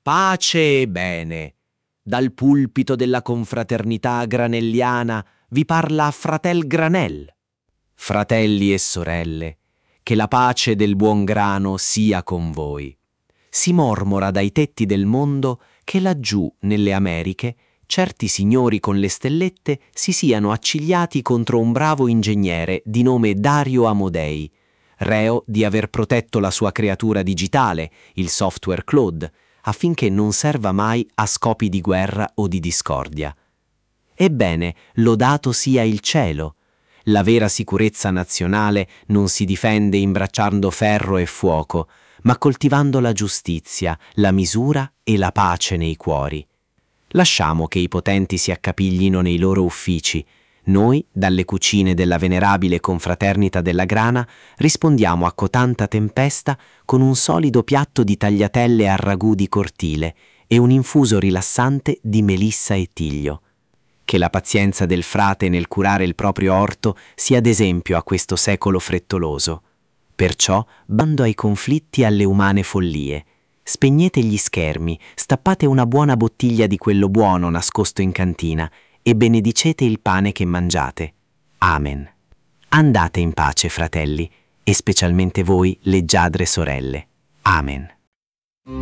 Pace e bene. Dal pulpito della confraternità granelliana vi parla Fratel Granel. Fratelli e sorelle, che la pace del buon grano sia con voi. Si mormora dai tetti del mondo che laggiù, nelle Americhe, certi signori con le stellette si siano accigliati contro un bravo ingegnere di nome Dario Amodei, reo di aver protetto la sua creatura digitale, il software Claude, affinché non serva mai a scopi di guerra o di discordia. Ebbene, lodato sia il cielo. La vera sicurezza nazionale non si difende imbracciando ferro e fuoco, ma coltivando la giustizia, la misura e la pace nei cuori. Lasciamo che i potenti si accapiglino nei loro uffici. Noi, dalle cucine della venerabile confraternita della grana, rispondiamo a cotanta tempesta con un solido piatto di tagliatelle a ragù di cortile e un infuso rilassante di melissa e tiglio. Che la pazienza del frate nel curare il proprio orto sia d'esempio a questo secolo frettoloso. Perciò, bando ai conflitti e alle umane follie. Spegnete gli schermi, stappate una buona bottiglia di quello buono nascosto in cantina e benedicete il pane che mangiate. Amen. Andate in pace, fratelli, e specialmente voi, leggiadre sorelle. Amen.